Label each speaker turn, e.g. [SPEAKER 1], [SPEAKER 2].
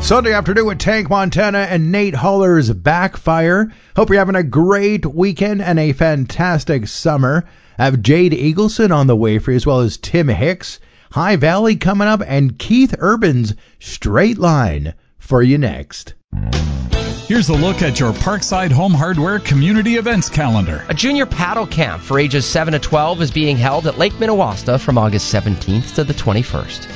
[SPEAKER 1] Sunday afternoon with Tank Montana and Nate Huller's Backfire. Hope you're having a great weekend and a fantastic summer. I have Jade Eagleson on the way for you, as well as Tim Hicks. High Valley coming up, and Keith Urban's Straight Line for you next.
[SPEAKER 2] Here's a look at your Parkside Home Hardware Community Events calendar.
[SPEAKER 3] A junior paddle camp for ages 7 to 12 is being held at Lake Minnewaska from August 17th to the 21st.